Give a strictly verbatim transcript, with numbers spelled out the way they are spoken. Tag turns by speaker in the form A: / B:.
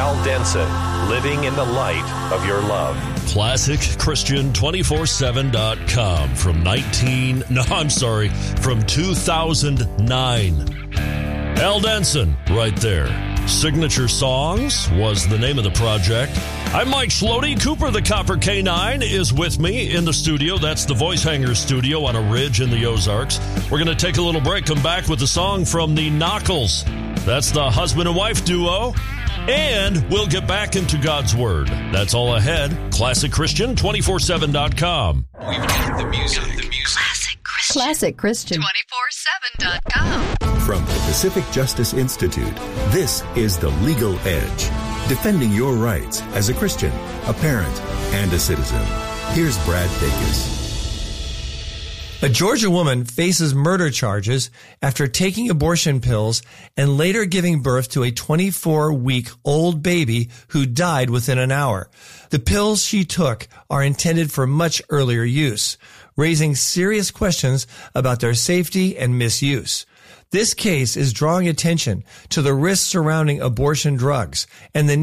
A: Al Denson, living in the light of your love.
B: Classic Christian two forty-seven dot com from nineteen, no, I'm sorry, from two thousand nine. Al Denson, right there. Signature Songs was the name of the project. I'm Mike Schlody. Cooper the Copper K nine is with me in the studio. That's the Voice Hanger studio on a ridge in the Ozarks. We're going to take a little break, come back with a song from the Knuckles. That's the husband and wife duo. And we'll get back into God's Word. That's all ahead. Classic Christian two forty-seven dot com.
C: We've got the music. The music.
D: Classic Christian.
E: Classic Christian.
D: two forty-seven dot com.
F: From the Pacific Justice Institute, this is The Legal Edge, defending your rights as a Christian, a parent, and a citizen. Here's Brad Dacus.
G: A Georgia woman faces murder charges after taking abortion pills and later giving birth to a twenty-four-week-old baby who died within an hour. The pills she took are intended for much earlier use, raising serious questions about their safety and misuse. This case is drawing attention to the risks surrounding abortion drugs and the